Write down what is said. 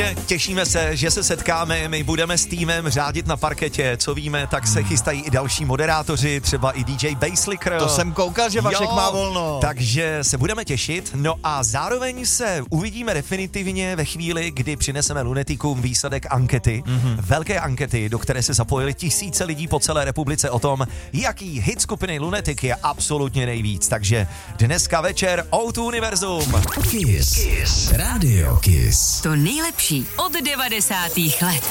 Takže těšíme se, že se setkáme, my budeme s týmem řádit na parketě, co víme, tak se chystají i další moderátoři, třeba i DJ Basslicker. To jsem koukal, že Vašek má volno. Takže se budeme těšit, no a zároveň se uvidíme definitivně ve chvíli, kdy přineseme lunetikům výsledek ankety, velké ankety, do které se zapojili tisíce lidí po celé republice o tom, jaký hit skupiny Lunatic je absolutně nejvíc. Takže dneska večer O2 Univerzum. Kiss. Radio Kiss. To nejlepší od 90. let.